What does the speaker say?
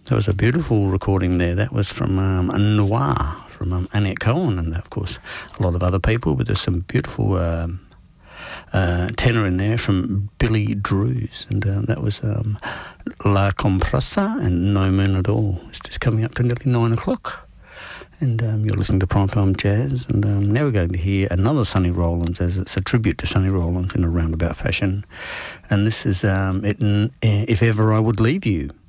There was a beautiful recording there. That was from Noir, from Annette Cohen, and of course a lot of other people, but there's some beautiful tenor in there from Billy Drews, and that was La Compressa and No Moon at All. It's just coming up to nearly 9 o'clock, and you're listening to Primetime Jazz, and now we're going to hear another Sonny Rollins, as it's a tribute to Sonny Rollins in a roundabout fashion, and this is If Ever I Would Leave You.